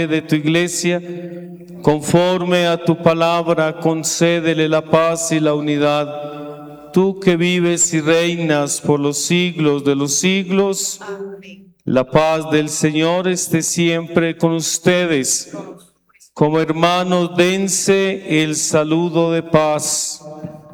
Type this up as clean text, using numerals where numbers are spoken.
de tu iglesia, conforme a tu palabra, concédele la paz y la unidad. Tú que vives y reinas por los siglos de los siglos, la paz del Señor esté siempre con ustedes. Como hermanos, dense el saludo de paz.